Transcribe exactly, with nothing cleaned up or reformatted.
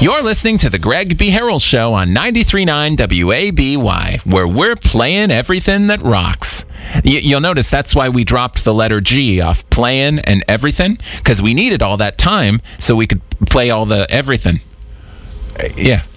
You're listening to the Greg B. Harrell Show on ninety-three point nine W A B Y, where we're playing everything that rocks. Y- you'll notice that's why we dropped the letter G off playing and everything, because we needed all that time so we could play all the everything. Uh, yeah.